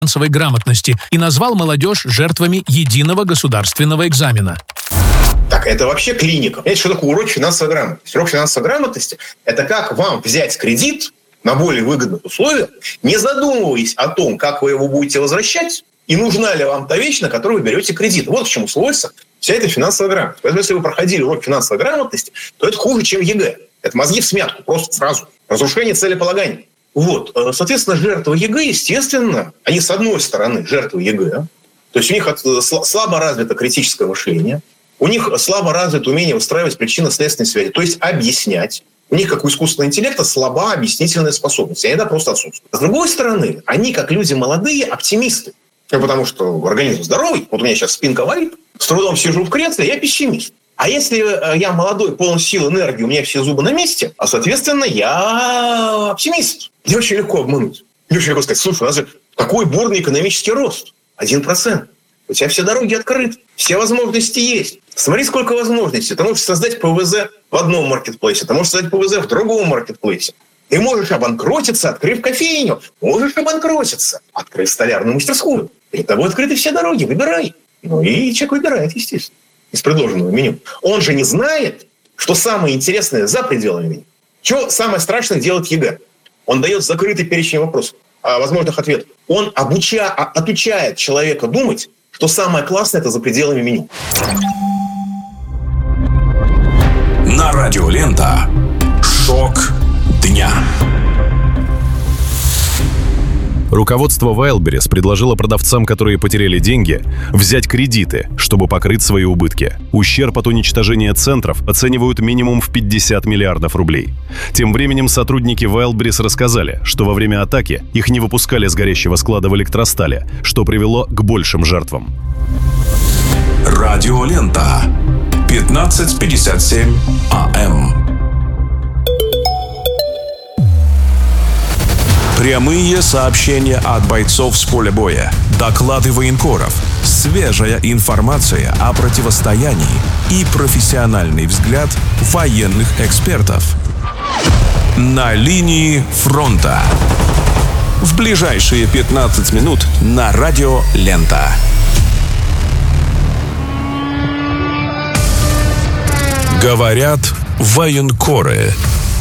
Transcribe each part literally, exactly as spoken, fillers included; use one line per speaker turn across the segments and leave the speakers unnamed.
финансовой грамотности и назвал молодежь жертвами единого государственного экзамена.
Так, это вообще клиника. Понимаете, что такое урок финансовой грамотности? Урок финансовой грамотности – это как вам взять кредит на более выгодных условиях, не задумываясь о том, как вы его будете возвращать, и нужна ли вам та вещь, на которую вы берете кредит. Вот к чему сводится вся эта финансовая грамотность. Поэтому, если вы проходили урок финансовой грамотности, то это хуже, чем ЕГЭ. Это мозги в смятку, просто сразу. Разрушение целеполагания. Вот. Соответственно, жертвы ЕГЭ, естественно, они, с одной стороны, жертвы ЕГЭ, то есть у них слабо развито критическое мышление, у них слабо развито умение выстраивать причинно-следственные связи, то есть объяснять. У них, как у искусственного интеллекта, слаба объяснительная способность. Они, да, просто отсутствуют. С другой стороны, они, как люди молодые, оптимисты. Ну, потому что организм здоровый. Вот у меня сейчас спинка варит. С трудом сижу в кресле, я пессимист. А если я молодой, полон сил, энергии, у меня все зубы на месте, а, соответственно, я оптимист. Мне очень легко обмануть. Мне очень легко сказать: слушай, у нас же такой бурный экономический рост. Один процент. У тебя все дороги открыты. Все возможности есть. Смотри, сколько возможностей. Ты можешь создать ПВЗ в одном маркетплейсе, ты можешь создать ПВЗ в другом маркетплейсе. Ты можешь обанкротиться, открыв кофейню. Можешь обанкротиться, открыв столярную мастерскую. Перед тобой открыты все дороги. Выбирай. Ну и человек выбирает, естественно, из предложенного меню. Он же не знает, что самое интересное за пределами меню. Что самое страшное делает ЕГЭ? Он дает закрытый перечень вопросов, возможных ответов. Он обуча... отучает человека думать, что самое классное – это за пределами меню.
На радио Лента. Шок дня.
Руководство Wildberries предложило продавцам, которые потеряли деньги, взять кредиты, чтобы покрыть свои убытки. Ущерб от уничтожения центров оценивают минимум в пятьдесят миллиардов рублей. Тем временем сотрудники Wildberries рассказали, что во время атаки их не выпускали с горящего склада в Электростале, что привело к большим жертвам.
Радио Лента. пятнадцать пятьдесят семь АМ. Прямые сообщения от бойцов с поля боя, доклады военкоров, свежая информация о противостоянии и профессиональный взгляд военных экспертов. На линии фронта. В ближайшие пятнадцать минут на радио Лента. Говорят военкоры.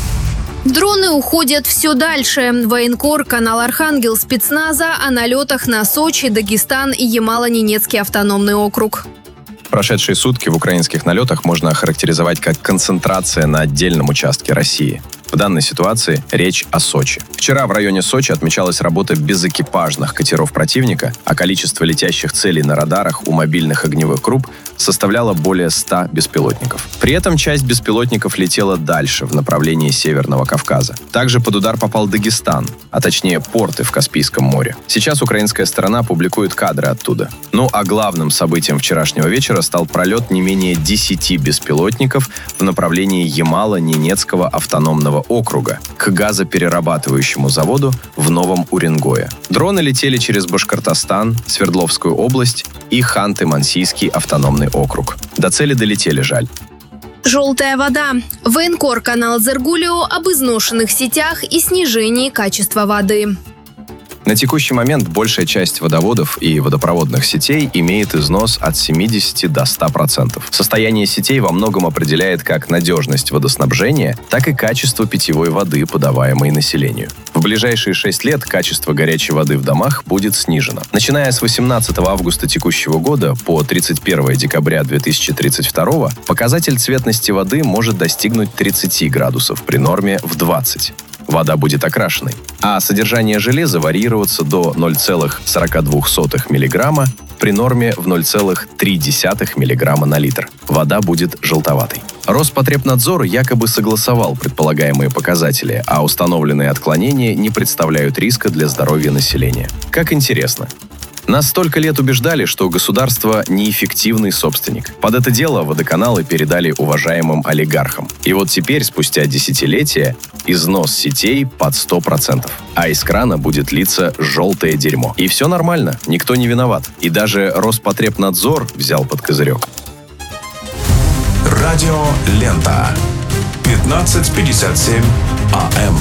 Дроны уходят все дальше. Военкор, канал «Архангел» спецназа о налетах на Сочи, Дагестан и Ямало-Ненецкий автономный округ.
Прошедшие сутки в украинских налетах можно охарактеризовать как концентрация на отдельном участке России. В данной ситуации речь о Сочи. Вчера в районе Сочи отмечалась работа безэкипажных катеров противника, а количество летящих целей на радарах у мобильных огневых групп составляло более ста беспилотников. При этом часть беспилотников летела дальше, в направлении Северного Кавказа. Также под удар попал Дагестан, а точнее порты в Каспийском море. Сейчас украинская сторона публикует кадры оттуда. Ну а главным событием вчерашнего вечера стал пролет не менее десяти беспилотников в направлении Ямало-Ненецкого автономного округа к газоперерабатывающему заводу в Новом Уренгое. Дроны летели через Башкортостан, Свердловскую область и Ханты-Мансийский автономный округ. До цели долетели, жаль.
Желтая вода. Военкор, канал «Зергулио» об изношенных сетях и снижении качества воды.
На текущий момент большая часть водоводов и водопроводных сетей имеет износ от семидесяти до ста процентов. Состояние сетей во многом определяет как надежность водоснабжения, так и качество питьевой воды, подаваемой населению. В ближайшие шесть лет качество горячей воды в домах будет снижено. Начиная с восемнадцатого августа текущего года по тридцать первое декабря две тысячи тридцать второго показатель цветности воды может достигнуть тридцати градусов при норме в двадцать. Вода будет окрашенной, а содержание железа варьироваться до ноль целых сорок две сотых миллиграмма при норме в ноль целых три десятых миллиграмма на литр. Вода будет желтоватой. Роспотребнадзор якобы согласовал предполагаемые показатели, а установленные отклонения не представляют риска для здоровья населения. Как интересно. Нас столько лет убеждали, что государство неэффективный собственник. Под это дело водоканалы передали уважаемым олигархам. И вот теперь, спустя десятилетия, износ сетей под сто процентов. А из крана будет литься желтое дерьмо. И все нормально, никто не виноват. И даже Роспотребнадзор взял под козырек.
Радио Лента. пятнадцать пятьдесят семь АМ.